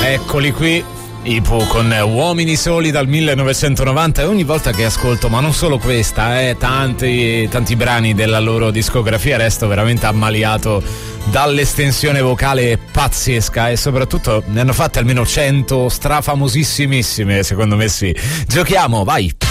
Eccoli qui, i Pooh con Uomini Soli dal 1990, e ogni volta che ascolto, ma non solo questa, tanti brani della loro discografia, resto veramente ammaliato dall'estensione vocale pazzesca, e soprattutto ne hanno fatte almeno 100 strafamosissimissime, secondo me. Sì, giochiamo, vai!